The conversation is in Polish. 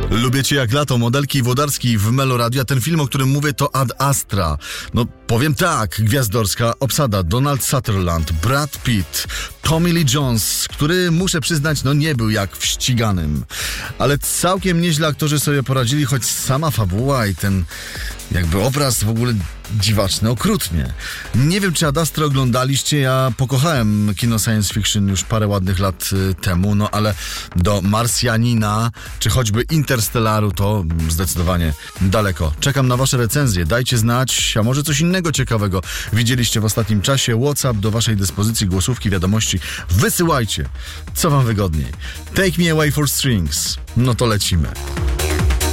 Lubię cię jak lato, Modelki i Włodarski w Meloradio, a ten film, o którym mówię, to Ad Astra. No, powiem tak, gwiazdorska obsada: Donald Sutherland, Brad Pitt, Tommy Lee Jones, który, muszę przyznać, no nie był jak w Ściganym. Ale całkiem nieźle aktorzy sobie poradzili, choć sama fabuła i ten jakby obraz w ogóle dziwaczny, okrutnie. Nie wiem, czy Ad Astra oglądaliście, ja pokochałem kino science fiction już parę ładnych lat temu, no ale do Marsjanina, czy choćby Interstellaru to zdecydowanie daleko. Czekam na wasze recenzje, dajcie znać, a może coś innego ciekawego widzieliście w ostatnim czasie. WhatsApp do waszej dyspozycji, głosówki, wiadomości, wysyłajcie, co wam wygodniej. Take Me Away for Strings, no to lecimy.